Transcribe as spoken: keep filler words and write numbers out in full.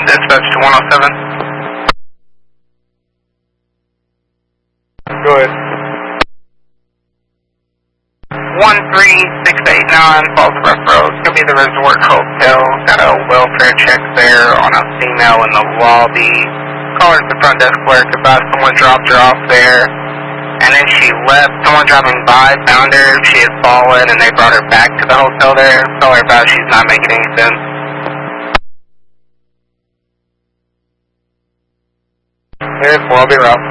dispatch to one oh seven. Go ahead. one three six eight nine Falls Rough Road. It's going to be the Resort Hotel. Got a welfare check there on a female in the lobby. Called the front desk clerk about someone dropped her off there. And then she left. Someone driving by found her. She had fallen and they brought her back to the hotel there. Tell her about she's not making any sense. It's lobby route.